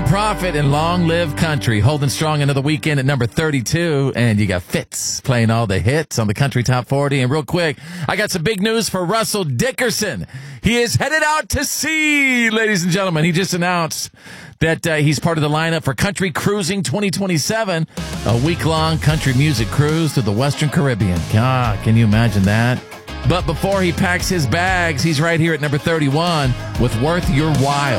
Prophet and Long Live Country holding strong another weekend at number 32. And you got Fitz playing all the hits on the Country Top 40. And real quick, I got some big news for Russell Dickerson. He is headed out to sea, ladies and gentlemen. He just announced that he's part of the lineup for Country Cruising 2027, a week-long country music cruise to the Western Caribbean. God, can you imagine that? But before he packs his bags, he's right here at number 31 with Worth Your While.